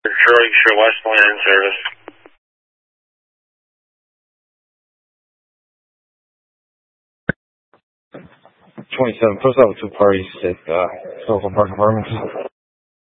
Detroit, Shore West Land in service. 27, post out with two parties at Sullivan Park Apartments.